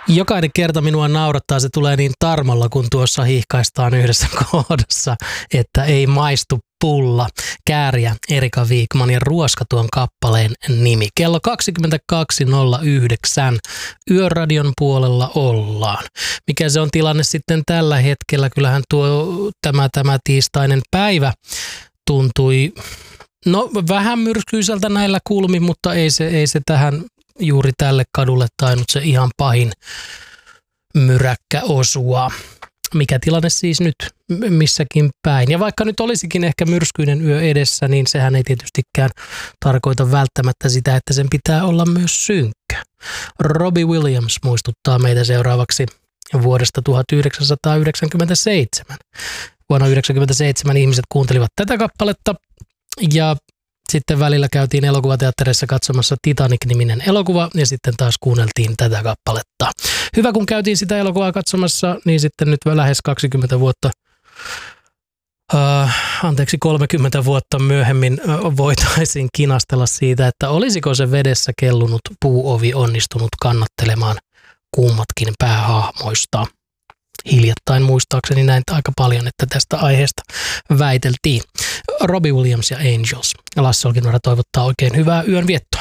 Jokainen kerta minua naurattaa, se tulee niin tarmolla, kun tuossa hihkaistaan yhdessä kohdassa, että ei maistu pulla. Kääriä, Erika Wigman ja Ruoska tuon kappaleen nimi. Kello 22.09 Yöradion puolella ollaan. Mikä se on tilanne sitten tällä hetkellä? Kyllähän tämä tiistainen päivä tuntui vähän myrskyiseltä näillä kulmin, mutta ei se tähän juuri tälle kadulle tainnut se ihan pahin myräkkä osua. Mikä tilanne siis nyt missäkin päin? Ja vaikka nyt olisikin ehkä myrskyinen yö edessä, niin sehän ei tietystikään tarkoita välttämättä sitä, että sen pitää olla myös synkkä. Robbie Williams muistuttaa meitä seuraavaksi vuodesta 1997. Vuonna 1997 ihmiset kuuntelivat tätä kappaletta ja sitten välillä käytiin elokuvateatterissa katsomassa Titanic-niminen elokuva ja sitten taas kuunneltiin tätä kappaletta. Hyvä, kun käytiin sitä elokuvaa katsomassa, niin sitten nyt lähes 30 vuotta myöhemmin voitaisiin kinastella siitä, että olisiko se vedessä kellunut puuovi onnistunut kannattelemaan kummatkin päähahmoista. Hiljattain muistaakseni näin aika paljon, että tästä aiheesta väiteltiin. Robbie Williams ja Angels. Lasse Olkinuora toivottaa oikein hyvää yönviettoa.